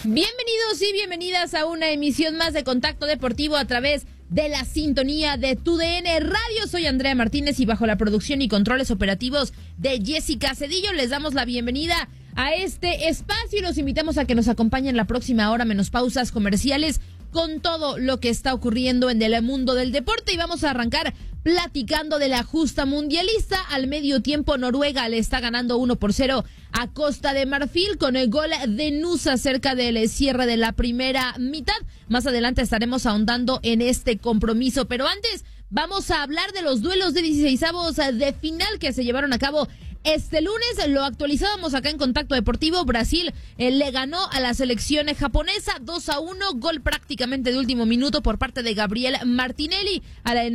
Bienvenidos y bienvenidas a una emisión más de Contacto Deportivo a través de la sintonía de TUDN Radio. Soy Andrea Martínez y bajo la producción y controles operativos de Jessica Cedillo les damos la bienvenida a este espacio y los invitamos a que nos acompañen la próxima hora menos pausas comerciales con todo lo que está ocurriendo en el mundo del deporte. Y vamos a arrancar platicando de la justa mundialista. Al medio tiempo Noruega le está ganando 1-0 a Costa de Marfil con el gol de Nusa cerca del cierre de la primera mitad. Más adelante estaremos ahondando en este compromiso, pero antes vamos a hablar de los duelos de 16avos de final que se llevaron a cabo este lunes. Lo actualizábamos acá en Contacto Deportivo. Brasil le ganó a la selección japonesa 2-1, gol prácticamente de último minuto por parte de Gabriel Martinelli. A la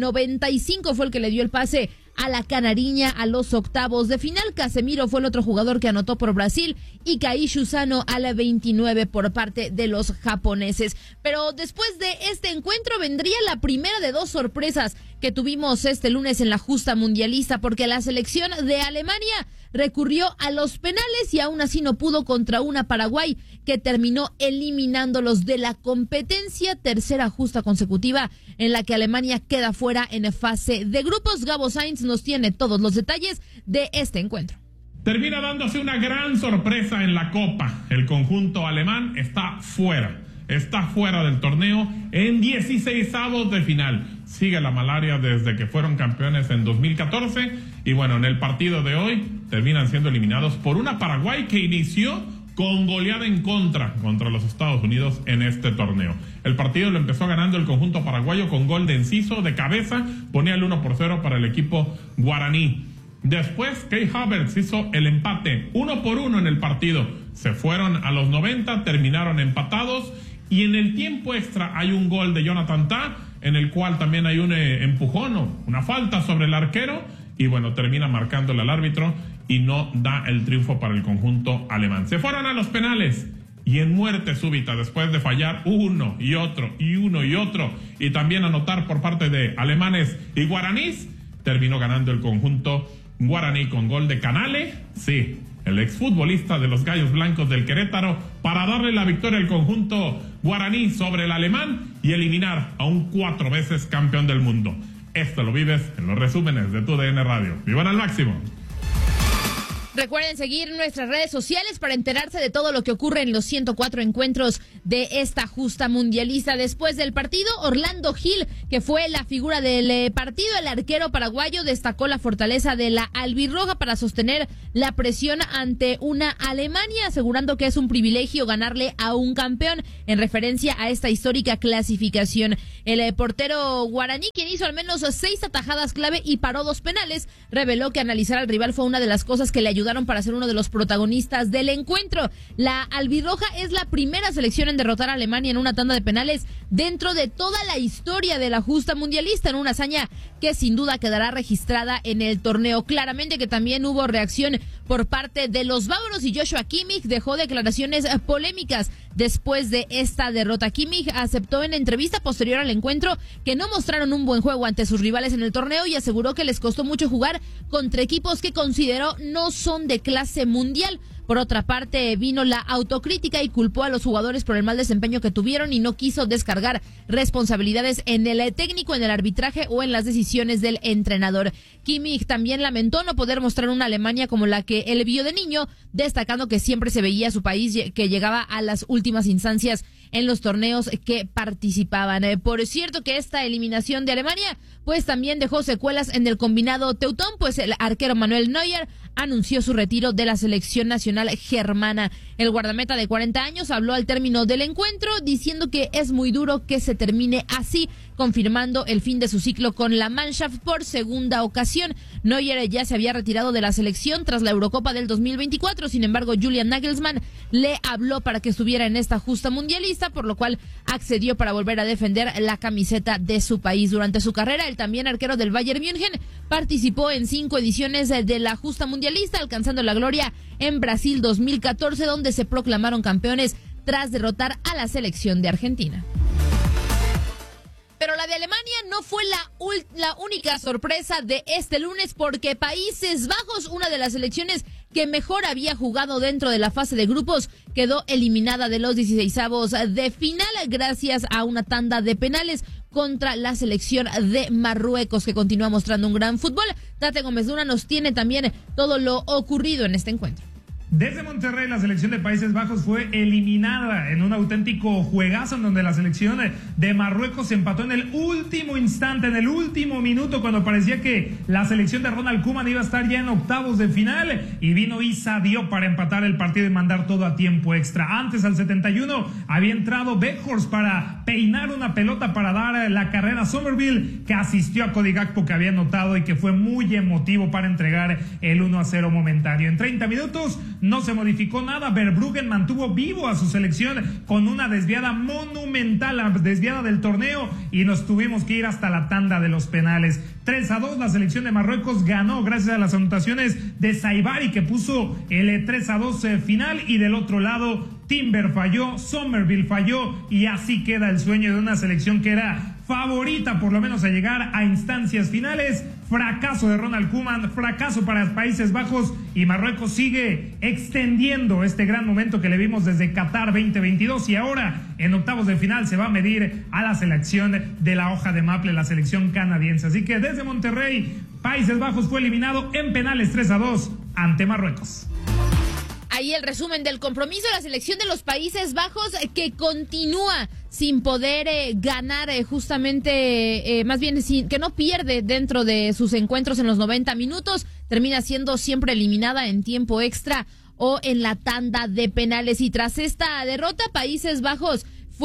95 fue el que le dio el pase a la canariña a los octavos de final. Casemiro fue el otro jugador que anotó por Brasil y Kaishu Sano a la 29 por parte de los japoneses. Pero después de este encuentro vendría la primera de dos sorpresas que tuvimos este lunes en la justa mundialista, porque la selección de Alemania recurrió a los penales y aún así no pudo contra una Paraguay que terminó eliminándolos de la competencia. Tercera justa consecutiva en la que Alemania queda fuera en fase de grupos. Gabo Sainz nos tiene todos los detalles de este encuentro. Termina dándose una gran sorpresa en la Copa. El conjunto alemán está fuera del torneo en 16avos de final. Sigue la malaria desde que fueron campeones en 2014 y bueno, en el partido de hoy terminan siendo eliminados por una Paraguay que inició con goleada en contra los Estados Unidos en este torneo. El partido lo empezó ganando el conjunto paraguayo con gol de Enciso de cabeza, ponía el 1-0 para el equipo guaraní. Después Kai Havertz hizo el empate 1-1 en el partido. Se fueron a los 90, terminaron empatados y en el tiempo extra hay un gol de Jonathan Tah en el cual también hay un empujón o una falta sobre el arquero y bueno, termina marcándole al árbitro y no da el triunfo para el conjunto alemán. Se fueron a los penales y en muerte súbita, después de fallar uno y otro y también anotar por parte de alemanes y guaraníes, terminó ganando el conjunto guaraní con gol de Canale, sí, el exfutbolista de los Gallos Blancos del Querétaro, para darle la victoria al conjunto guaraní sobre el alemán y eliminar a un 4 veces campeón del mundo. Esto lo vives en los resúmenes de TUDN Radio. ¡Vivan al máximo! Recuerden seguir nuestras redes sociales para enterarse de todo lo que ocurre en los 104 encuentros de esta justa mundialista. Después del partido, Orlando Gil, que fue la figura del partido, el arquero paraguayo, destacó la fortaleza de la albirroja para sostener la presión ante una Alemania, asegurando que es un privilegio ganarle a un campeón, en referencia a esta histórica clasificación. El portero guaraní, quien hizo al menos 6 atajadas clave y paró 2 penales, reveló que analizar al rival fue una de las cosas que le ayudaron para ser uno de los protagonistas del encuentro. La albirroja es la primera selección en derrotar a Alemania en una tanda de penales dentro de toda la historia de la justa mundialista, en una hazaña que sin duda quedará registrada en el torneo. Claramente que también hubo reacción por parte de los bávaros y Joshua Kimmich dejó declaraciones polémicas después de esta derrota. Kimmich aceptó en entrevista posterior al encuentro que no mostraron un buen juego ante sus rivales en el torneo y aseguró que les costó mucho jugar contra equipos que consideró no son de clase mundial. Por otra parte, vino la autocrítica y culpó a los jugadores por el mal desempeño que tuvieron y no quiso descargar responsabilidades en el técnico, en el arbitraje o en las decisiones del entrenador. Kimmich también lamentó no poder mostrar una Alemania como la que él vio de niño, destacando que siempre se veía a su país que llegaba a las últimas instancias en los torneos que participaban. Por cierto que esta eliminación de Alemania pues también dejó secuelas en el combinado teutón, pues el arquero Manuel Neuer anunció su retiro de la selección nacional germana. El guardameta de 40 años habló al término del encuentro diciendo que es muy duro que se termine así, confirmando el fin de su ciclo con la Mannschaft por segunda ocasión. Neuer ya se había retirado de la selección tras la Eurocopa del 2024, sin embargo Julian Nagelsmann le habló para que estuviera en esta justa mundialista, por lo cual accedió para volver a defender la camiseta de su país. Durante su carrera, el también arquero del Bayern München participó en 5 ediciones de la justa mundialista, alcanzando la gloria en Brasil 2014, donde se proclamaron campeones tras derrotar a la selección de Argentina. Pero la de Alemania no fue la única sorpresa de este lunes, porque Países Bajos, una de las selecciones que mejor había jugado dentro de la fase de grupos, quedó eliminada de los 16avos de final gracias a una tanda de penales contra la selección de Marruecos, que continúa mostrando un gran fútbol. Tate Gómez Luna nos tiene también todo lo ocurrido en este encuentro. Desde Monterrey, la selección de Países Bajos fue eliminada en un auténtico juegazo en donde la selección de Marruecos se empató en el último instante, en el último minuto, cuando parecía que la selección de Ronald Koeman iba a estar ya en octavos de final, y vino Issa Diop para empatar el partido y mandar todo a tiempo extra. Antes, al 71, había entrado Weghorst para peinar una pelota para dar la carrera a Somerville, que asistió a Cody Gakpo, que había anotado y que fue muy emotivo para entregar el 1-0 momentáneo. En 30 minutos no se modificó nada. Verbruggen mantuvo vivo a su selección con una desviada monumental, la desviada del torneo, y nos tuvimos que ir hasta la tanda de los penales. 3-2, la selección de Marruecos ganó gracias a las anotaciones de Saibari, que puso el 3-2 final, y del otro lado Timber falló, Somerville falló, y así queda el sueño de una selección que era favorita por lo menos a llegar a instancias finales. Fracaso de Ronald Koeman, fracaso para Países Bajos, y Marruecos sigue extendiendo este gran momento que le vimos desde Qatar 2022, y ahora en octavos de final se va a medir a la selección de la hoja de maple, la selección canadiense. Así que desde Monterrey, Países Bajos fue eliminado en penales 3-2 ante Marruecos. Ahí el resumen del compromiso. La selección de los Países Bajos que continúa sin poder ganar justamente, más bien que no pierde dentro de sus encuentros en los 90 minutos, termina siendo siempre eliminada en tiempo extra o en la tanda de penales. Y tras esta derrota, Países Bajos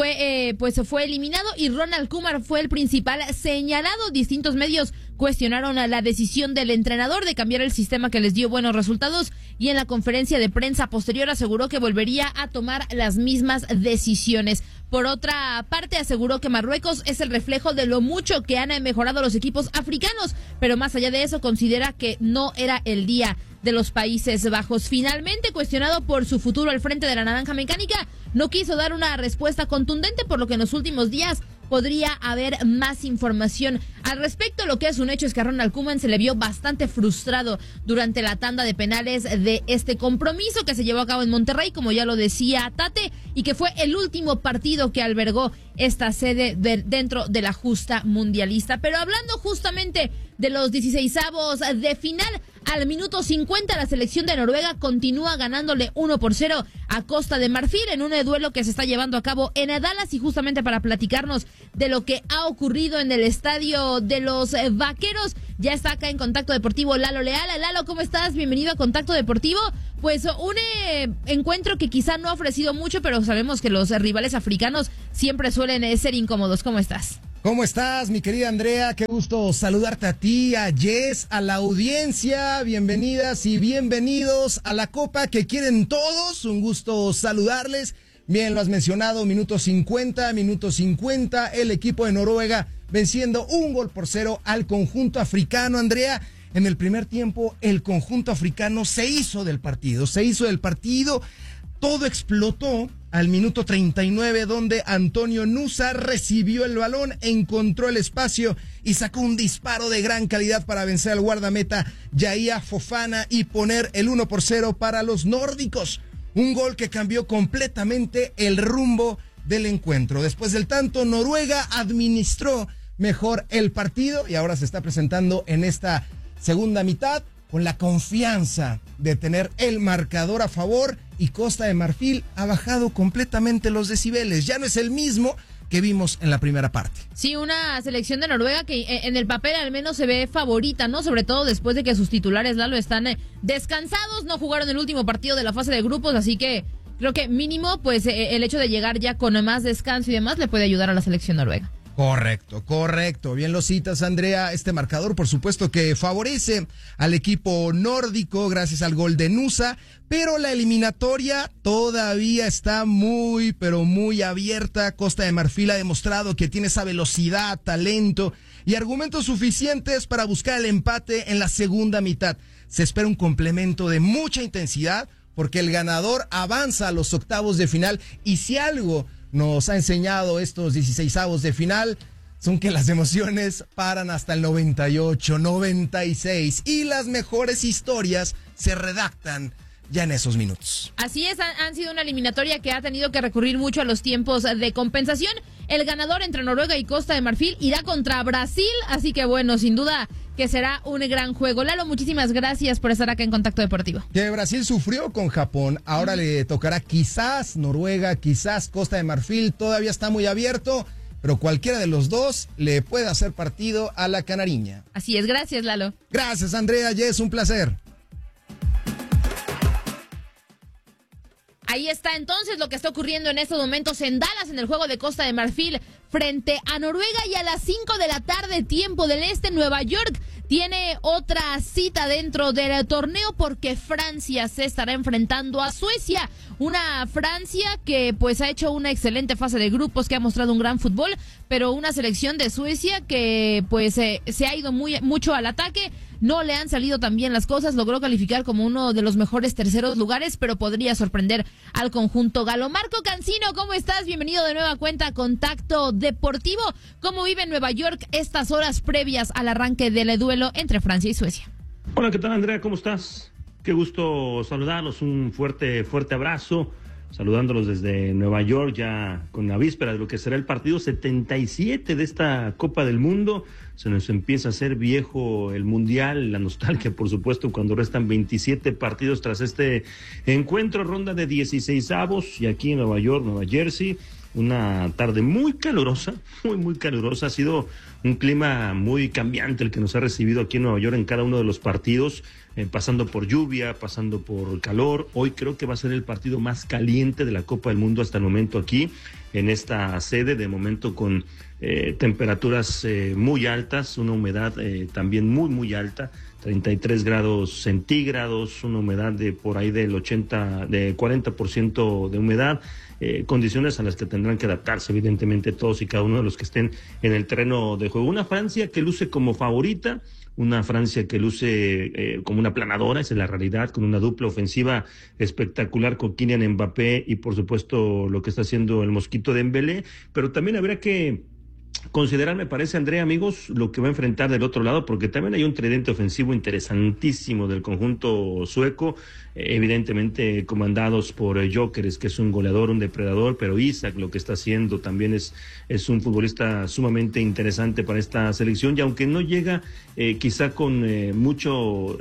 se fue eliminado, y Ronald Koeman fue el principal señalado. Distintos medios cuestionaron a la decisión del entrenador de cambiar el sistema que les dio buenos resultados, y en la conferencia de prensa posterior aseguró que volvería a tomar las mismas decisiones. Por otra parte, aseguró que Marruecos es el reflejo de lo mucho que han mejorado los equipos africanos, pero más allá de eso considera que no era el día de los Países Bajos. Finalmente, cuestionado por su futuro al frente de la Naranja Mecánica, no quiso dar una respuesta contundente, por lo que en los últimos días podría haber más información al respecto. Lo que es un hecho es que a Ronald Koeman se le vio bastante frustrado durante la tanda de penales de este compromiso que se llevó a cabo en Monterrey, como ya lo decía Tate, y que fue el último partido que albergó esta sede dentro de la justa mundialista. Pero hablando justamente de los 16avos de final, al minuto 50 la selección de Noruega continúa ganándole 1-0 a Costa de Marfil en un duelo que se está llevando a cabo en Dallas. Y justamente para platicarnos de lo que ha ocurrido en el estadio de los Vaqueros, ya está acá en Contacto Deportivo Lalo Leal. Lalo, ¿cómo estás? Bienvenido a Contacto Deportivo. Pues un encuentro que quizá no ha ofrecido mucho, pero sabemos que los rivales africanos siempre suelen ser incómodos. ¿Cómo estás? ¿Cómo estás, mi querida Andrea? Qué gusto saludarte a ti, a Jess, a la audiencia. Bienvenidas y bienvenidos a la Copa que quieren todos. Un gusto saludarles. Bien, lo has mencionado, minuto 50, el equipo de Noruega venciendo 1-0 al conjunto africano. Andrea, en el primer tiempo el conjunto africano se hizo del partido. Todo explotó al minuto 39, donde Antonio Nusa recibió el balón, encontró el espacio y sacó un disparo de gran calidad para vencer al guardameta Yahia Fofana y poner el 1-0 para los nórdicos. Un gol que cambió completamente el rumbo del encuentro. Después del tanto, Noruega administró mejor el partido y ahora se está presentando en esta segunda mitad con la confianza de tener el marcador a favor, y Costa de Marfil ha bajado completamente los decibeles. Ya no es el mismo que vimos en la primera parte. Sí, una selección de Noruega que en el papel al menos se ve favorita, ¿no? Sobre todo después de que sus titulares, Lalo, están descansados, no jugaron el último partido de la fase de grupos, así que creo que mínimo, pues el hecho de llegar ya con más descanso y demás le puede ayudar a la selección noruega. Correcto. Bien lo citas, Andrea. Este marcador, por supuesto, que favorece al equipo nórdico gracias al gol de Nusa, pero la eliminatoria todavía está muy, pero muy abierta. Costa de Marfil ha demostrado que tiene esa velocidad, talento y argumentos suficientes para buscar el empate en la segunda mitad. Se espera un complemento de mucha intensidad, porque el ganador avanza a los octavos de final, y si algo nos ha enseñado estos 16avos de final, son que las emociones paran hasta el 98, 96 y las mejores historias se redactan ya en esos minutos. Así es, han sido una eliminatoria que ha tenido que recurrir mucho a los tiempos de compensación. El ganador entre Noruega y Costa de Marfil irá contra Brasil, así que bueno, sin duda que será un gran juego. Lalo, muchísimas gracias por estar acá en Contacto Deportivo. Que Brasil sufrió con Japón, ahora le tocará quizás Noruega, quizás Costa de Marfil, todavía está muy abierto, pero cualquiera de los dos le puede hacer partido a la canariña. Así es, gracias Lalo. Gracias Andrea, Jess, un placer. Ahí está entonces lo que está ocurriendo en estos momentos en Dallas, en el juego de Costa de Marfil frente a Noruega, y a las 5 de la tarde, tiempo del este, Nueva York tiene otra cita dentro del torneo porque Francia se estará enfrentando a Suecia. Una Francia que pues ha hecho una excelente fase de grupos, que ha mostrado un gran fútbol, pero una selección de Suecia que pues se ha ido mucho al ataque. No le han salido tan bien las cosas, logró calificar como uno de los mejores terceros lugares, pero podría sorprender al conjunto galo. Marco Cancino, ¿cómo estás? Bienvenido de nueva cuenta a Contacto Deportivo. ¿Cómo vive en Nueva York estas horas previas al arranque del duelo entre Francia y Suecia? Hola, ¿qué tal, Andrea? ¿Cómo estás? Qué gusto saludarlos, un fuerte abrazo, saludándolos desde Nueva York, ya con la víspera de lo que será el partido 77 de esta Copa del Mundo. Se nos empieza a hacer viejo el Mundial, la nostalgia, por supuesto, cuando restan 27 partidos tras este encuentro, ronda de 16avos, y aquí en Nueva York, Nueva Jersey, una tarde muy calurosa, muy calurosa. Ha sido un clima muy cambiante el que nos ha recibido aquí en Nueva York en cada uno de los partidos, pasando por lluvia, pasando por calor. Hoy creo que va a ser el partido más caliente de la Copa del Mundo hasta el momento aquí, en esta sede, de momento con temperaturas muy altas, una humedad también muy alta, 33 grados centígrados, una humedad de por ahí del 40% de humedad, condiciones a las que tendrán que adaptarse evidentemente todos y cada uno de los que estén en el terreno de juego. Una Francia que luce como favorita, una Francia que luce como una planadora, esa es la realidad, con una dupla ofensiva espectacular con Kylian Mbappé y por supuesto lo que está haciendo el Mosquito Dembélé, pero también habría que considerar, me parece, Andrea, amigos, lo que va a enfrentar del otro lado, porque también hay un tridente ofensivo interesantísimo del conjunto sueco, evidentemente comandados por Gyökeres, que es un goleador, un depredador, pero Isak lo que está haciendo también es un futbolista sumamente interesante para esta selección, y aunque no llega quizá con mucho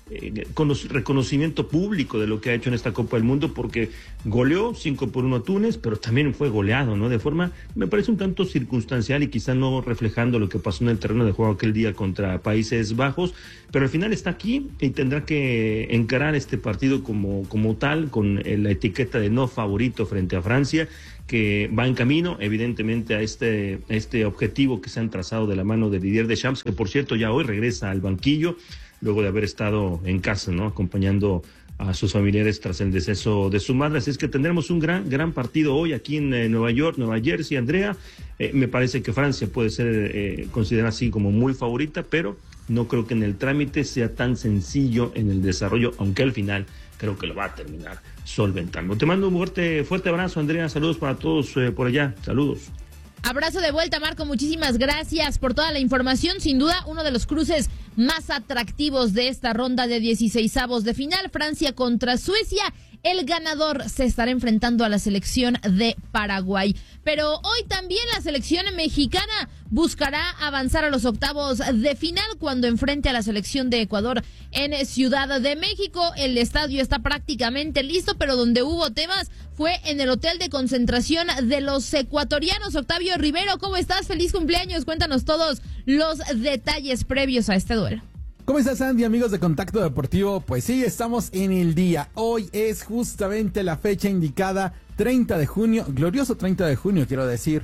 reconocimiento público de lo que ha hecho en esta Copa del Mundo, porque goleó 5-1 a Túnez, pero también fue goleado, ¿no? De forma, me parece un tanto circunstancial y quizá no reflejando lo que pasó en el terreno de juego aquel día contra Países Bajos, pero al final está aquí y tendrá que encarar este partido como tal, con la etiqueta de no favorito frente a Francia, que va en camino evidentemente a este objetivo que se han trazado de la mano de Didier Deschamps, que por cierto ya hoy regresa al banquillo luego de haber estado en casa, ¿no?, acompañando a sus familiares tras el deceso de su madre. Así es que tendremos un gran partido hoy aquí en Nueva York, Nueva Jersey, Andrea. Me parece que Francia puede ser considerada así como muy favorita, pero no creo que en el trámite sea tan sencillo en el desarrollo, aunque al final creo que lo va a terminar solventando. Te mando un fuerte abrazo, Andrea. Saludos para todos por allá. Saludos. Abrazo de vuelta, Marco. Muchísimas gracias por toda la información. Sin duda, uno de los cruces más atractivos de esta ronda de 16avos de final, Francia contra Suecia. El ganador se estará enfrentando a la selección de Paraguay. Pero hoy también la selección mexicana buscará avanzar a los octavos de final cuando enfrente a la selección de Ecuador en Ciudad de México. El estadio está prácticamente listo, pero donde hubo temas fue en el hotel de concentración de los ecuatorianos. Octavio Rivero, ¿cómo estás? Feliz cumpleaños. Cuéntanos todos los detalles previos a este duelo. ¿Cómo estás, Andy, amigos de Contacto Deportivo? Pues sí, estamos en el día. Hoy es justamente la fecha indicada, 30 de junio, glorioso 30 de junio, quiero decir,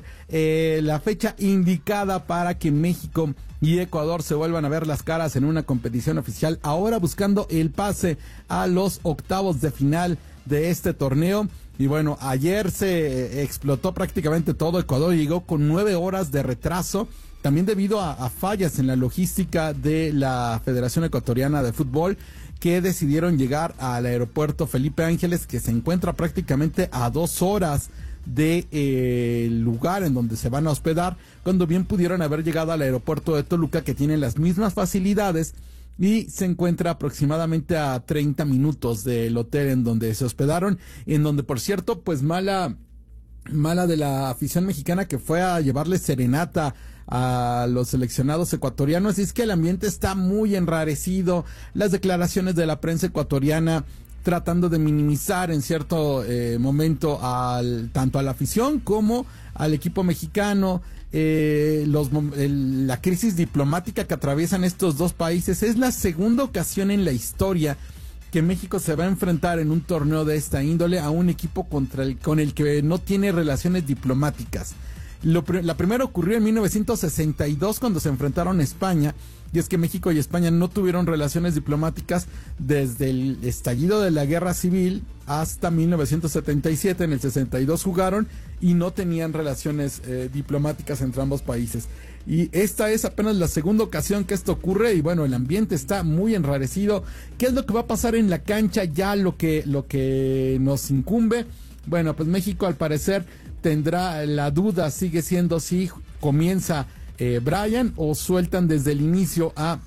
la fecha indicada para que México y Ecuador se vuelvan a ver las caras en una competición oficial, ahora buscando el pase a los octavos de final de este torneo. Y bueno, ayer se explotó prácticamente todo. Ecuador llegó con 9 horas de retraso, también debido a fallas en la logística de la Federación Ecuatoriana de Fútbol, que decidieron llegar al aeropuerto Felipe Ángeles, que se encuentra prácticamente a 2 horas del lugar en donde se van a hospedar, cuando bien pudieron haber llegado al aeropuerto de Toluca, que tiene las mismas facilidades y se encuentra aproximadamente a 30 minutos del hotel en donde se hospedaron, en donde, por cierto, pues mala de la afición mexicana, que fue a llevarle serenata a los seleccionados ecuatorianos. Y es que el ambiente está muy enrarecido, las declaraciones de la prensa ecuatoriana tratando de minimizar en cierto momento tanto a la afición como al equipo mexicano. La crisis diplomática que atraviesan estos dos países. Es la segunda ocasión en la historia que México se va a enfrentar en un torneo de esta índole a un equipo con el que no tiene relaciones diplomáticas. La primera ocurrió en 1962, cuando se enfrentaron a España, y es que México y España no tuvieron relaciones diplomáticas desde el estallido de la Guerra Civil hasta 1977. En el 62 jugaron y no tenían relaciones diplomáticas entre ambos países. Y esta es apenas la segunda ocasión que esto ocurre, y bueno, el ambiente está muy enrarecido. ¿Qué es lo que va a pasar en la cancha? Ya lo que nos incumbe. Bueno, pues México al parecer tendrá la duda, sigue siendo si comienza Brian o sueltan desde el inicio a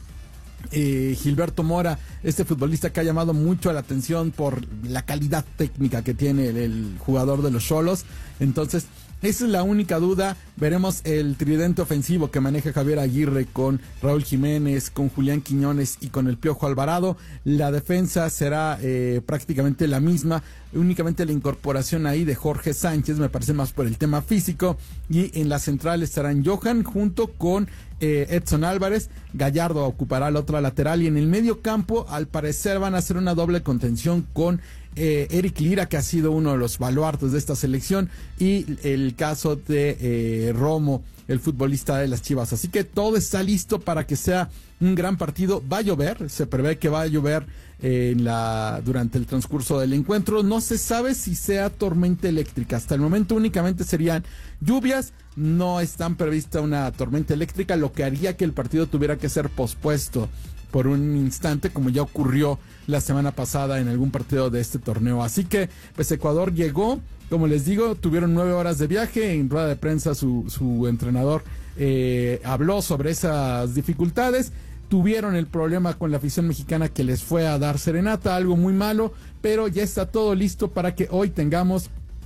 Gilberto Mora, este futbolista que ha llamado mucho la atención por la calidad técnica que tiene el jugador de los Xolos. Entonces, esa es la única duda. Veremos el tridente ofensivo que maneja Javier Aguirre con Raúl Jiménez, con Julián Quiñones y con el Piojo Alvarado. La defensa será prácticamente la misma, únicamente la incorporación ahí de Jorge Sánchez, me parece más por el tema físico. Y en la central estarán Johan junto con Edson Álvarez. Gallardo ocupará la otra lateral, y en el medio campo al parecer van a hacer una doble contención con Eric Lira, que ha sido uno de los baluartes de esta selección, y el caso de Romo, el futbolista de las Chivas. Así que todo está listo para que sea un gran partido. Va a llover, se prevé que va a llover durante el transcurso del encuentro. No se sabe si sea tormenta eléctrica. Hasta el momento únicamente serían lluvias. No está prevista una tormenta eléctrica, lo que haría que el partido tuviera que ser pospuesto por un instante, como ya ocurrió la semana pasada en algún partido de este torneo. Así que pues Ecuador llegó, como les digo, tuvieron 9 horas de viaje. En rueda de prensa su entrenador habló sobre esas dificultades. Tuvieron el problema con la afición mexicana, que les fue a dar serenata, algo muy malo, pero ya está todo listo para que hoy tengamos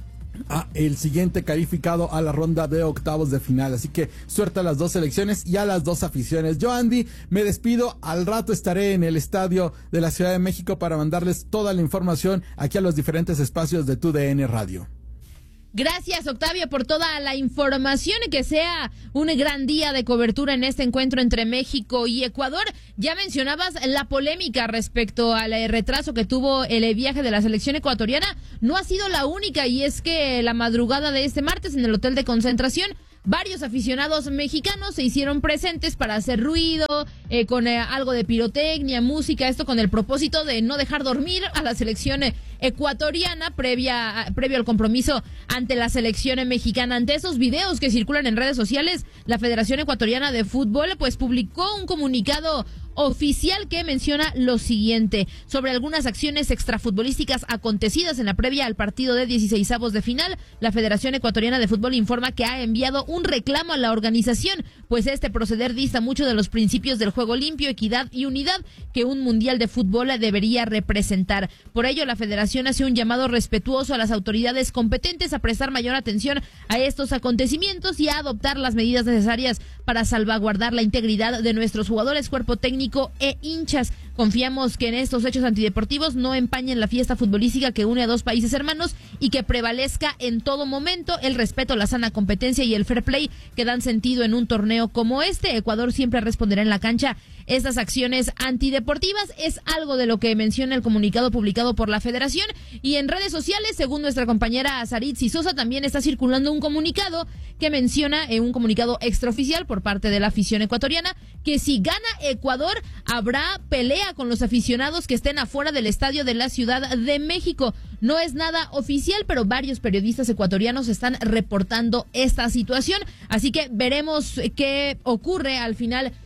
el siguiente calificado a la ronda de octavos de final. Así que suerte a las dos selecciones y a las dos aficiones. Yo, Andy, me despido. Al rato estaré en el estadio de la Ciudad de México para mandarles toda la información aquí a los diferentes espacios de TUDN Radio. Gracias, Octavio, por toda la información, y que sea un gran día de cobertura en este encuentro entre México y Ecuador. Ya mencionabas la polémica respecto al retraso que tuvo el viaje de la selección ecuatoriana. No ha sido la única, y es que la madrugada de este martes en el hotel de concentración, varios aficionados mexicanos se hicieron presentes para hacer ruido, con algo de pirotecnia, música, esto con el propósito de no dejar dormir a la selección ecuatoriana previo al compromiso ante la selección mexicana. Ante esos videos que circulan en redes sociales, la Federación Ecuatoriana de Fútbol pues publicó un comunicado oficial que menciona lo siguiente: sobre algunas acciones extrafutbolísticas acontecidas en la previa al partido de 16avos de final, la Federación Ecuatoriana de Fútbol informa que ha enviado un reclamo a la organización, pues este proceder dista mucho de los principios del juego limpio, equidad y unidad que un mundial de fútbol debería representar. Por ello, la Federación hace un llamado respetuoso a las autoridades competentes a prestar mayor atención a estos acontecimientos y a adoptar las medidas necesarias para salvaguardar la integridad de nuestros jugadores, cuerpo técnico e hinchas. Confiamos que en estos hechos antideportivos no empañen la fiesta futbolística que une a dos países hermanos, y que prevalezca en todo momento el respeto, la sana competencia y el fair play que dan sentido en un torneo como este. Ecuador siempre responderá en la cancha estas acciones antideportivas. Es algo de lo que menciona el comunicado publicado por la Federación, y en redes sociales, según nuestra compañera Saritzi Sosa, también está circulando un comunicado que menciona, un comunicado extraoficial por parte de la afición ecuatoriana, que si gana Ecuador habrá pelea con los aficionados que estén afuera del estadio de la Ciudad de México. No es nada oficial, pero varios periodistas ecuatorianos están reportando esta situación, así que veremos qué ocurre al final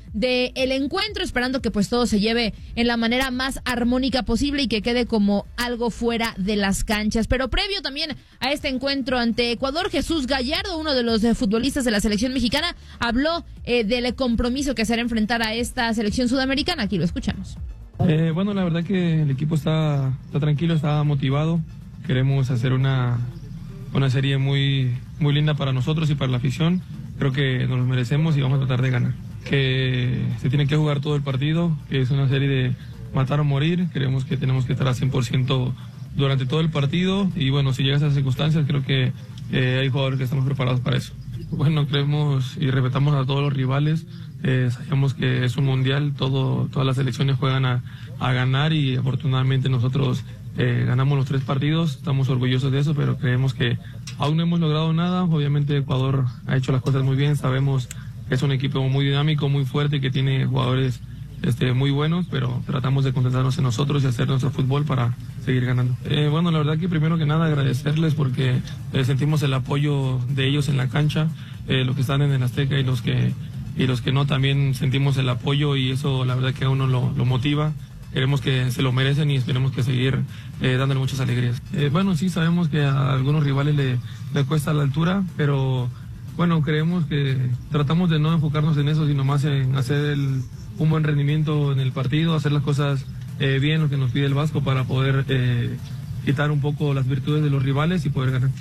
del encuentro, esperando que pues todo se lleve en la manera más armónica posible y que quede como algo fuera de las canchas. Pero previo también a este encuentro ante Ecuador, Jesús Gallardo, uno de los futbolistas de la selección mexicana, habló del compromiso que será enfrentar a esta selección sudamericana. Aquí lo escuchamos. Bueno, la verdad que el equipo está tranquilo, está motivado. Queremos hacer una serie muy linda para nosotros y para la afición. Creo que nos lo merecemos y vamos a tratar de ganar. Que se tiene que jugar todo el partido, que es una serie de matar o morir. Creemos que tenemos que estar al 100% durante todo el partido y bueno, si llega a esas circunstancias, creo que hay jugadores que estamos preparados para eso. Bueno, creemos y respetamos a todos los rivales. Sabemos que es un mundial, todas las selecciones juegan a ganar y afortunadamente nosotros ganamos los 3 partidos, estamos orgullosos de eso, pero creemos que aún no hemos logrado nada. Obviamente Ecuador ha hecho las cosas muy bien, sabemos que es un equipo muy dinámico, muy fuerte y que tiene jugadores muy buenos, pero tratamos de concentrarnos en nosotros y hacer nuestro fútbol para seguir ganando. Bueno, la verdad que primero que nada agradecerles porque sentimos el apoyo de ellos en la cancha, los que están en el Azteca y los que no también sentimos el apoyo y eso la verdad que a uno lo motiva. Queremos que se lo merecen y esperemos que seguir dándole muchas alegrías. Bueno, sí, sabemos que a algunos rivales le cuesta la altura, pero bueno, creemos que tratamos de no enfocarnos en eso, sino más en hacer un buen rendimiento en el partido, hacer las cosas bien, lo que nos pide el Vasco, para poder quitar un poco las virtudes de los rivales y poder ganar.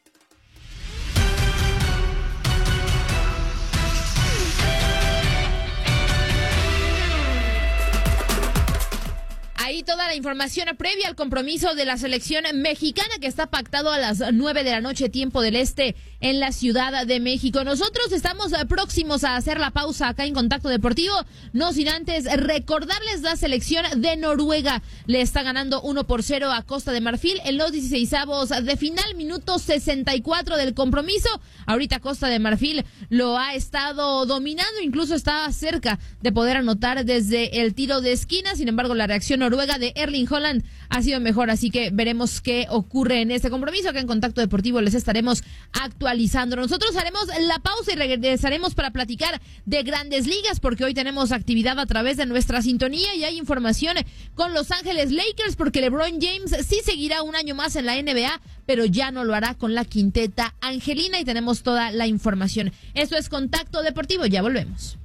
Toda la información previa al compromiso de la selección mexicana que está pactado a las 9 de la noche, tiempo del este, en la Ciudad de México. Nosotros estamos próximos a hacer la pausa acá en Contacto Deportivo, no sin antes recordarles la selección de Noruega. Le está ganando 1-0 a Costa de Marfil en los 16avos de final, minuto 64 del compromiso. Ahorita Costa de Marfil lo ha estado dominando, incluso estaba cerca de poder anotar desde el tiro de esquina. Sin embargo, la reacción noruega de Erling Haaland ha sido mejor, así que veremos qué ocurre en este compromiso. Acá en Contacto Deportivo les estaremos actualizando. Nosotros haremos la pausa y regresaremos para platicar de Grandes Ligas, porque hoy tenemos actividad a través de nuestra sintonía y hay información con Los Ángeles Lakers, porque LeBron James sí seguirá un año más en la NBA, pero ya no lo hará con la quinteta angelina, y tenemos toda la información. Esto es Contacto Deportivo, ya volvemos.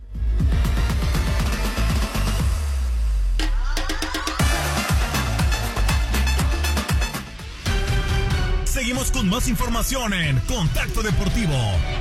Seguimos con más información en Contacto Deportivo.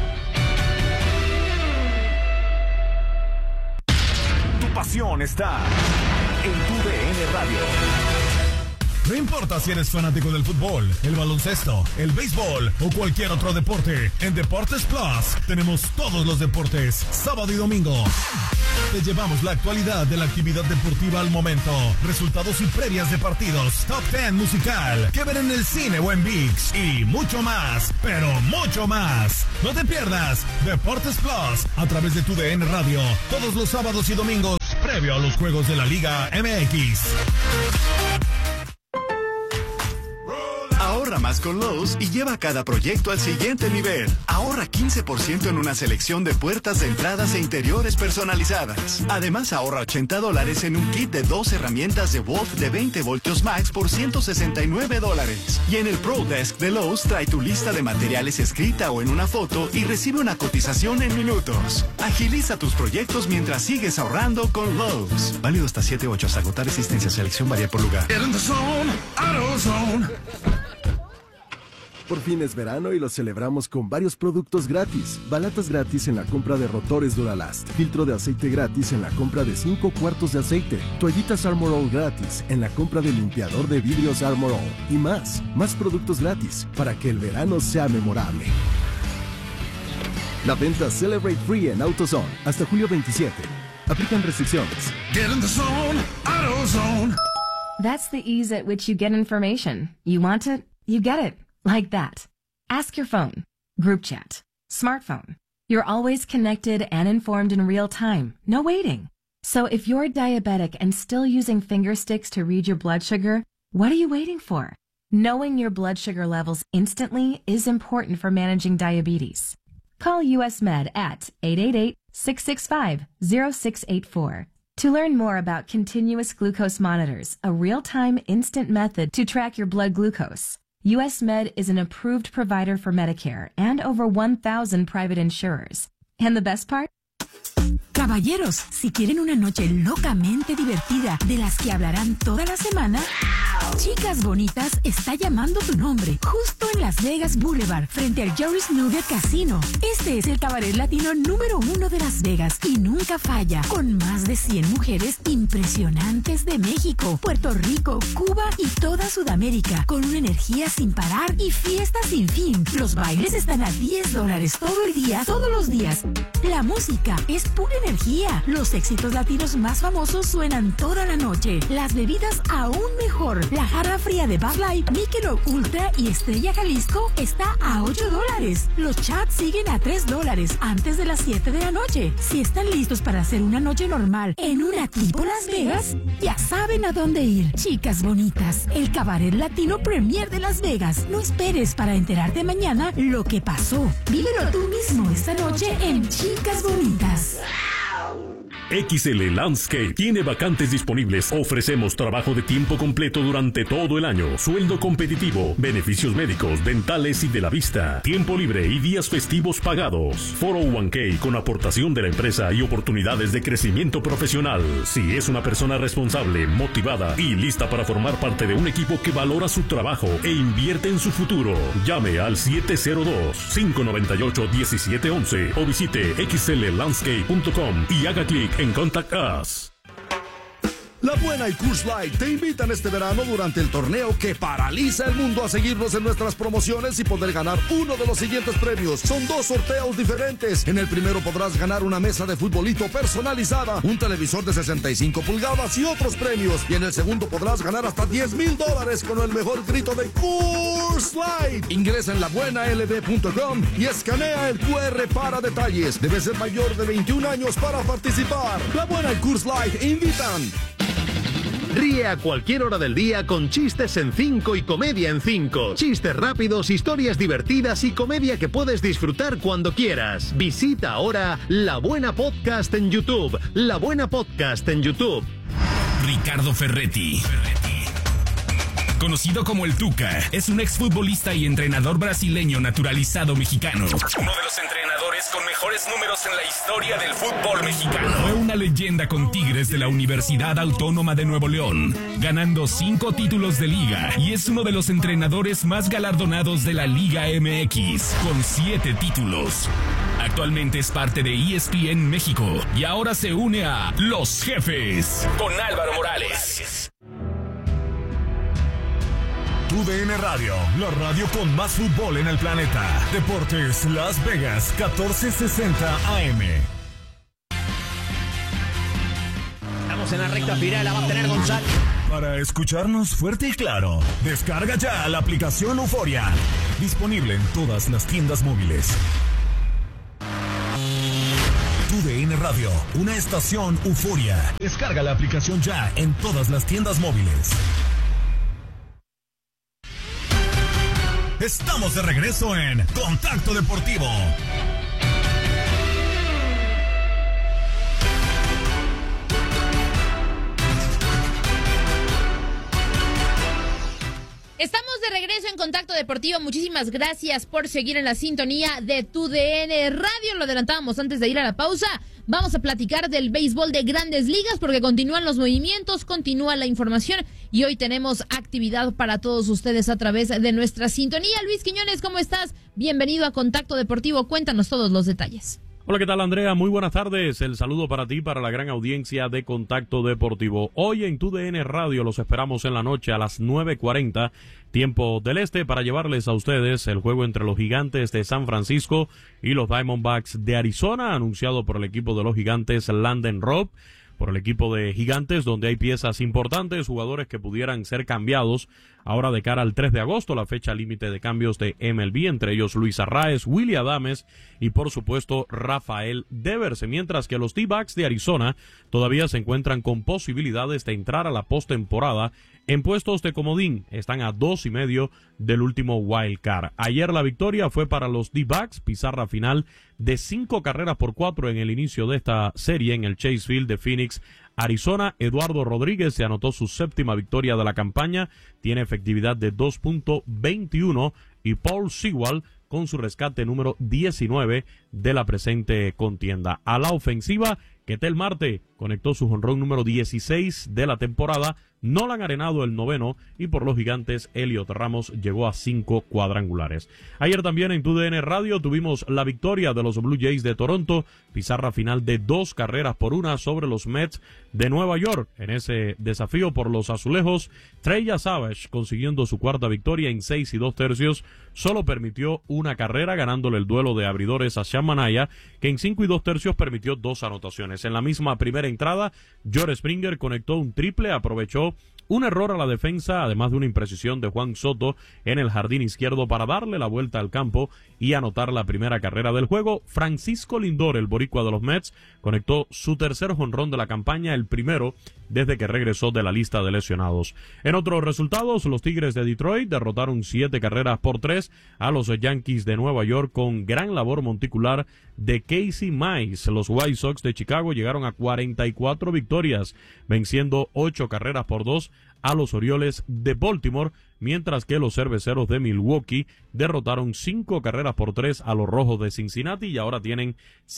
Tu pasión está en tu DN Radio. No importa si eres fanático del fútbol, el baloncesto, el béisbol o cualquier otro deporte, en Deportes Plus tenemos todos los deportes, sábado y domingo. Te llevamos la actualidad de la actividad deportiva al momento, resultados y previas de partidos, top 10 musical, que ver en el cine o en ViX y mucho más, pero mucho más. No te pierdas Deportes Plus a través de tu DN Radio, todos los sábados y domingos, previo a los juegos de la Liga MX. Ahorra más con Lowe's y lleva cada proyecto al siguiente nivel. Ahorra 15% en una selección de puertas de entradas e interiores personalizadas. Además, ahorra $80 en un kit de 2 herramientas de Wolf de 20 voltios max por $169. Y en el Pro Desk de Lowe's trae tu lista de materiales escrita o en una foto y recibe una cotización en minutos. Agiliza tus proyectos mientras sigues ahorrando con Lowe's. Válido hasta 7/8 hasta agotar existencia. Selección varía por lugar. Por fin es verano y lo celebramos con varios productos gratis. Balatas gratis en la compra de rotores Duralast. Filtro de aceite gratis en la compra de 5 cuartos de aceite. Toallitas Armor All gratis en la compra de limpiador de vidrios Armor All. Y más. Más productos gratis para que el verano sea memorable. La venta Celebrate Free en AutoZone hasta julio 27. Aplican restricciones. Get in the zone, AutoZone. That's the ease at which you get information. You want it, you get it. Like that. Ask your phone. Group chat. Smartphone. You're always connected and informed in real time. No waiting. So if you're diabetic and still using finger sticks to read your blood sugar, what are you waiting for? Knowing your blood sugar levels instantly is important for managing diabetes. Call US Med at 888-665-0684. To learn more about continuous glucose monitors, a real-time instant method to track your blood glucose, US Med is an approved provider for Medicare and over 1,000 private insurers. And the best part? Caballeros, si quieren una noche locamente divertida de las que hablarán toda la semana, Chicas Bonitas está llamando tu nombre, justo en Las Vegas Boulevard, frente al Joris Nugget Casino. Este es el cabaret latino número 1 de Las Vegas y nunca falla, con más de 100 mujeres impresionantes de México, Puerto Rico, Cuba y toda Sudamérica, con una energía sin parar y fiesta sin fin. Los bailes están a $10 todo el día, todos los días. La música es pura energía. Los éxitos latinos más famosos suenan toda la noche. Las bebidas aún mejor. La jarra fría de Bud Light, Michelob Ultra y Estrella Jalisco está a $8. Los chats siguen a $3 antes de las 7 de la noche. Si están listos para hacer una noche normal en una tipo Las Vegas, ya saben a dónde ir. Chicas Bonitas, el cabaret latino premier de Las Vegas. No esperes para enterarte mañana lo que pasó. Vívelo tú mismo esta noche en Chicas Bonitas. XL Landscape tiene vacantes disponibles. Ofrecemos trabajo de tiempo completo durante todo el año, sueldo competitivo, beneficios médicos, dentales y de la vista, tiempo libre y días festivos pagados, 401k con aportación de la empresa y oportunidades de crecimiento profesional. Si es una persona responsable, motivada y lista para formar parte de un equipo que valora su trabajo e invierte en su futuro, llame al 702-598-1711 o visite xllandscape.com y haga clic en Contact Us. La Buena y Coors Light te invitan este verano durante el torneo que paraliza el mundo a seguirnos en nuestras promociones y poder ganar uno de los siguientes premios. Son 2 sorteos diferentes. En el primero podrás ganar una mesa de futbolito personalizada, un televisor de 65 pulgadas y otros premios. Y en el segundo podrás ganar hasta $10,000 con el mejor grito de Coors Light. Ingresa en labuenalb.com y escanea el QR para detalles. Debe ser mayor de 21 años para participar. La Buena y Coors Light invitan. Ríe a cualquier hora del día con chistes en 5 y comedia en 5. Chistes rápidos, historias divertidas y comedia que puedes disfrutar cuando quieras. Visita ahora La Buena Podcast en YouTube. La Buena Podcast en YouTube. Ricardo Ferretti. Conocido como el Tuca, es un exfutbolista y entrenador brasileño naturalizado mexicano. Uno de los entrenadores con mejores números en la historia del fútbol mexicano. Fue una leyenda con Tigres de la Universidad Autónoma de Nuevo León, ganando 5 títulos de liga, y es uno de los entrenadores más galardonados de la Liga MX, con 7 títulos. Actualmente es parte de ESPN México y ahora se une a Los Jefes con Álvaro Morales. TUDN Radio, la radio con más fútbol en el planeta. Deportes Las Vegas, 1460 AM. Estamos en la recta final, la va a tener González. Para escucharnos fuerte y claro, descarga ya la aplicación Euforia. Disponible en todas las tiendas móviles. TUDN Radio, una estación Euforia. Descarga la aplicación ya en todas las tiendas móviles. Estamos de regreso en Contacto Deportivo. Estamos de regreso en Contacto Deportivo. Muchísimas gracias por seguir en la sintonía de TUDN Radio. Lo adelantábamos antes de ir a la pausa. Vamos a platicar del béisbol de Grandes Ligas porque continúan los movimientos, continúa la información y hoy tenemos actividad para todos ustedes a través de nuestra sintonía. Luis Quiñones, ¿cómo estás? Bienvenido a Contacto Deportivo. Cuéntanos todos los detalles. Hola, ¿qué tal, Andrea? Muy buenas tardes. El saludo para ti, para la gran audiencia de Contacto Deportivo. Hoy en TUDN Radio los esperamos en la noche a las 9:40, tiempo del este, para llevarles a ustedes el juego entre los Gigantes de San Francisco y los Diamondbacks de Arizona, anunciado por el equipo de los Gigantes Landon Robb. Por el equipo de Gigantes, donde hay piezas importantes, jugadores que pudieran ser cambiados ahora de cara al 3 de agosto, la fecha límite de cambios de MLB, entre ellos Luis Arraez, Willy Adames y por supuesto Rafael Devers, mientras que los D-backs de Arizona todavía se encuentran con posibilidades de entrar a la postemporada En puestos de comodín están a 2.5 del último wild card. Ayer la victoria fue para los D-backs, pizarra final de 5-4 en el inicio de esta serie en el Chase Field de Phoenix, Arizona. Eduardo Rodríguez se anotó su 7ª victoria de la campaña, tiene efectividad de 2.21 y Paul Sewell con su rescate número 19 de la presente contienda. A la ofensiva, Ketel Marte conectó su jonrón número 16 de la temporada, Nolan Arenado el 9º y por los Gigantes Elliot Ramos llegó a 5 cuadrangulares. Ayer también en TUDN Radio tuvimos la victoria de los Blue Jays de Toronto, pizarra final de 2-1 sobre los Mets de Nueva York. En ese desafío por los azulejos, Trey Savage consiguiendo su 4ª victoria en 6 2/3, solo permitió una carrera ganándole el duelo de abridores a Sean Manaea, que en 5 2/3 permitió 2 anotaciones. En la misma primera entrada, George Springer conectó un triple, aprovechó un error a la defensa, además de una imprecisión de Juan Soto en el jardín izquierdo para darle la vuelta al campo y anotar la primera carrera del juego. Francisco Lindor, el boricua de los Mets, conectó su 3er jonrón de la campaña, el primero desde que regresó de la lista de lesionados. En otros resultados, los Tigres de Detroit derrotaron 7-3 a los Yankees de Nueva York con gran labor monticular de Casey Mize. Los White Sox de Chicago llegaron a 44 victorias, venciendo 8-2 a los Orioles de Baltimore, mientras que los Cerveceros de Milwaukee derrotaron 5-3 a los Rojos de Cincinnati y ahora tienen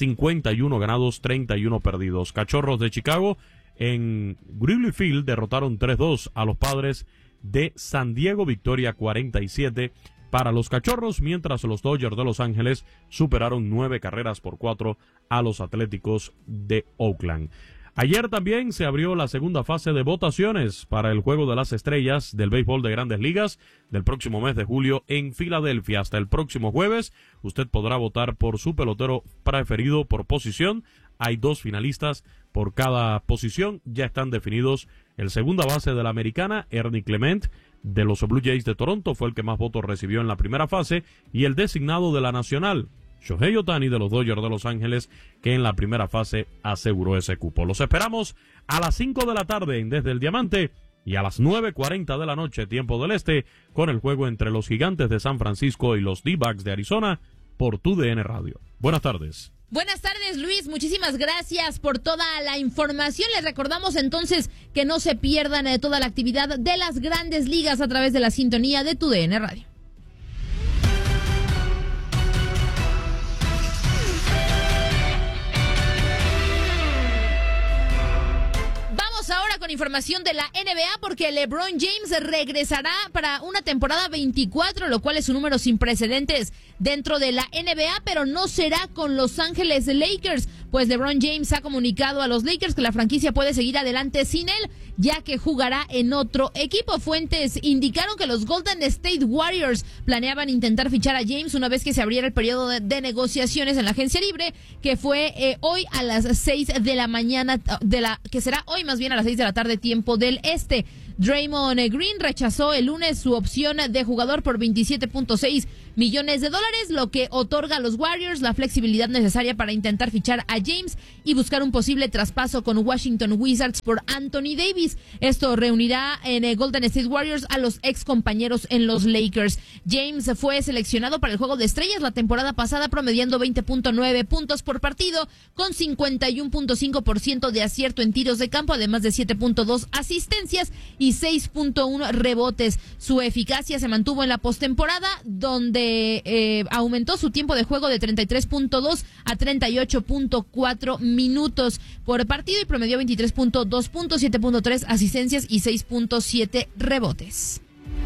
51 ganados, 31 perdidos. Cachorros de Chicago en Wrigley Field derrotaron 3-2 a los Padres de San Diego, victoria 47 para los Cachorros, mientras los Dodgers de Los Ángeles superaron 9-4 a los Atléticos de Oakland. Ayer también se abrió la segunda fase de votaciones para el Juego de las Estrellas del béisbol de Grandes Ligas del próximo mes de julio en Filadelfia. Hasta el próximo jueves, usted podrá votar por su pelotero preferido por posición. Hay 2 finalistas por cada posición. Ya están definidos el segunda base de la Americana, Ernie Clement, de los Blue Jays de Toronto, fue el que más votos recibió en la primera fase, y el designado de la Nacional, Shohei Ohtani de los Dodgers de Los Ángeles, que en la primera fase aseguró ese cupo. Los esperamos a las 5 de la tarde en Desde el Diamante y a las 9:40 de la noche, tiempo del este, con el juego entre los Gigantes de San Francisco y los D-backs de Arizona por TUDN Radio. Buenas tardes. Buenas tardes, Luis. Muchísimas gracias por toda la información. Les recordamos entonces que no se pierdan toda la actividad de las Grandes Ligas a través de la sintonía de TUDN Radio. Ahora con información de la NBA, porque LeBron James regresará para una temporada 24, lo cual es un número sin precedentes dentro de la NBA, pero no será con Los Ángeles Lakers, pues LeBron James ha comunicado a los Lakers que la franquicia puede seguir adelante sin él, ya que jugará en otro equipo. Fuentes indicaron que los Golden State Warriors planeaban intentar fichar a James una vez que se abriera el periodo de negociaciones en la agencia libre, que fue hoy a las 6 de la mañana, que será hoy más bien a las 6 de la tarde, tiempo del este. Draymond Green rechazó el lunes su opción de jugador por $27.6 millones, lo que otorga a los Warriors la flexibilidad necesaria para intentar fichar a James y buscar un posible traspaso con Washington Wizards por Anthony Davis. Esto reunirá en el Golden State Warriors a los ex compañeros en los Lakers. James fue seleccionado para el Juego de Estrellas la temporada pasada, promediando 20.9 puntos por partido, con 51.5% de acierto en tiros de campo, además de 7.2 asistencias y 6.1 rebotes. Su eficacia se mantuvo en la postemporada, donde aumentó su tiempo de juego de 33.2 a 38.4 minutos por partido y promedió 23.2 puntos, 7.3 asistencias y 6.7 rebotes.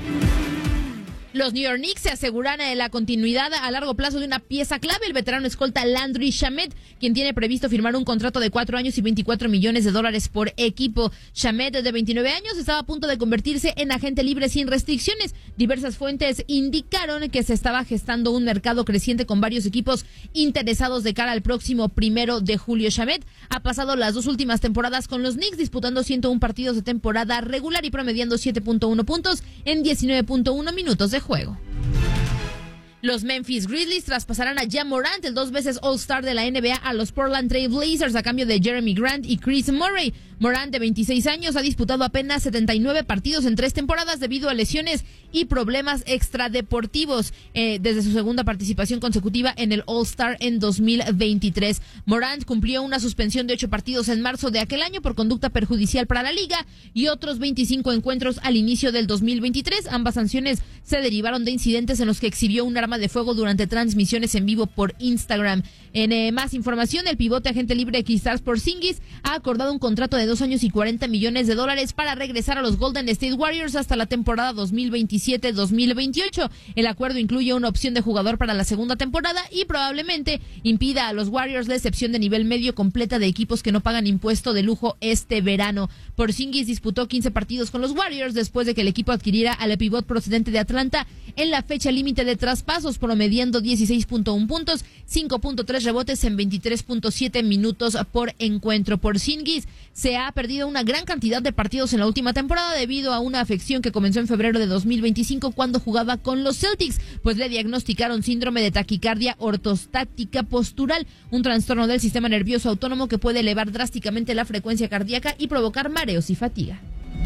Los New York Knicks se aseguran la continuidad a largo plazo de una pieza clave, el veterano escolta Landry Shamet, quien tiene previsto firmar un contrato de 4 años y $24 millones por equipo. Shamet, de 29 años, estaba a punto de convertirse en agente libre sin restricciones. Diversas fuentes indicaron que se estaba gestando un mercado creciente con varios equipos interesados de cara al próximo 1 de julio. Shamet ha pasado las 2 últimas temporadas con los Knicks, disputando 101 partidos de temporada regular y promediando 7.1 puntos en 19.1 minutos de juego. Los Memphis Grizzlies traspasarán a Ja Morant, el 2 veces All-Star de la NBA, a los Portland Trail Blazers a cambio de Jeremy Grant y Chris Murray. Morant, de 26 años, ha disputado apenas 79 partidos en 3 temporadas debido a lesiones y problemas extradeportivos desde su segunda participación consecutiva en el All-Star en 2023. Morant cumplió una suspensión de 8 partidos en marzo de aquel año por conducta perjudicial para la liga y otros 25 encuentros al inicio del 2023. Ambas sanciones se derivaron de incidentes en los que exhibió un arma de fuego durante transmisiones en vivo por Instagram. En más información, el pivote agente libre Kristaps Porzingis ha acordado un contrato de 2 años y $40 millones para regresar a los Golden State Warriors hasta la temporada 2027-2028. El acuerdo incluye una opción de jugador para la segunda temporada y probablemente impida a los Warriors la excepción de nivel medio completa de equipos que no pagan impuesto de lujo este verano. Porzingis disputó 15 partidos con los Warriors después de que el equipo adquiriera al pivot procedente de Atlanta en la fecha límite de traspasos, promediando 16.1 puntos, 5.3 rebotes en 23.7 minutos por encuentro. Porzingis se ha perdido una gran cantidad de partidos en la última temporada debido a una afección que comenzó en febrero de 2025 cuando jugaba con los Celtics, pues le diagnosticaron síndrome de taquicardia ortostática postural, un trastorno del sistema nervioso autónomo que puede elevar drásticamente la frecuencia cardíaca y provocar mareos y fatiga.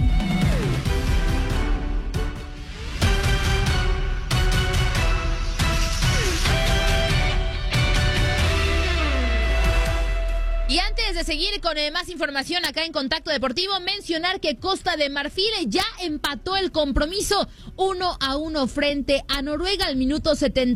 Y antes de seguir con más información acá en Contacto Deportivo, mencionar que Costa de Marfil ya empató el compromiso 1-1 frente a Noruega. Al minuto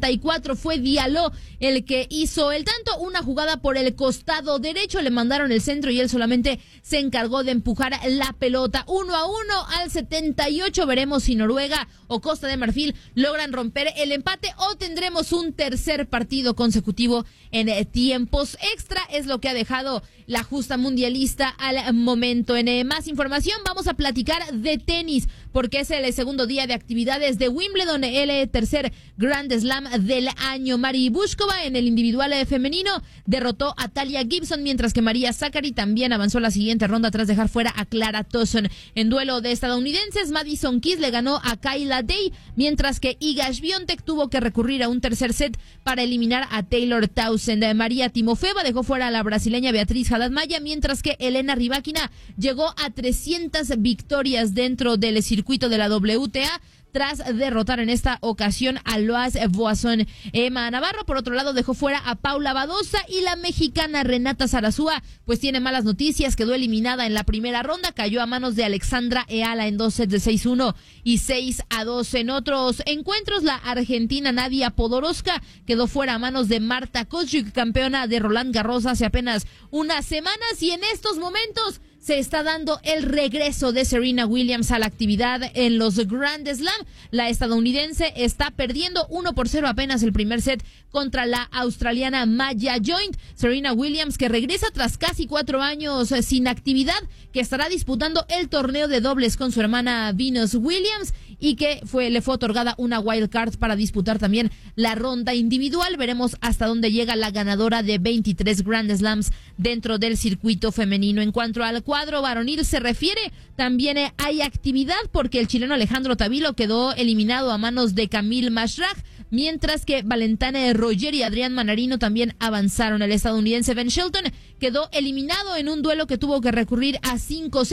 74 fue Diallo el que hizo el tanto, una jugada por el costado derecho, le mandaron el centro y él solamente se encargó de empujar la pelota. 1-1 al 78, veremos si Noruega o Costa de Marfil logran romper el empate o tendremos un tercer partido consecutivo en tiempos extra, es lo que ha dejado la justa mundialista al momento. En más información vamos a platicar de tenis porque es el segundo día de actividades de Wimbledon, el tercer Grand Slam del año. Mari Bushkova en el individual femenino derrotó a Talia Gibson, mientras que María Sakkari también avanzó a la siguiente ronda tras dejar fuera a Clara Towson. En duelo de estadounidenses, Madison Keys le ganó a Kayla Day, mientras que Iga Swiatek tuvo que recurrir a un tercer set para eliminar a Taylor Townsend. María Timofeva dejó fuera a la brasileña Beatriz Haddad Maia, mientras que Elena Rybakina llegó a 300 victorias dentro del circuito de la WTA tras derrotar en esta ocasión a Loas Voazón. Emma Navarro, por otro lado, dejó fuera a Paula Badosa y la mexicana Renata Zarazúa, pues tiene malas noticias, quedó eliminada en la primera ronda, cayó a manos de Alexandra Eala en 2 sets de 6-1 y 6-2. En otros encuentros, la argentina Nadia Podoroska quedó fuera a manos de Marta Kostyuk, campeona de Roland Garros hace apenas unas semanas, y en estos momentos se está dando el regreso de Serena Williams a la actividad en los Grand Slam. La estadounidense está perdiendo 1-0 apenas el primer set contra la australiana Maya Joint. Serena Williams, que regresa tras casi 4 años sin actividad, que estará disputando el torneo de dobles con su hermana Venus Williams y que le fue otorgada una wild card para disputar también la ronda individual. Veremos hasta dónde llega la ganadora de 23 Grand Slams dentro del circuito femenino. En cuanto al cuadro varonil se refiere, también hay actividad porque el chileno Alejandro Tavilo quedó eliminado a manos de Camille Mashraj, mientras que Valentine Roger y Adrián Manarino también avanzaron. El estadounidense Ben Shelton quedó eliminado en un duelo que tuvo que recurrir a 5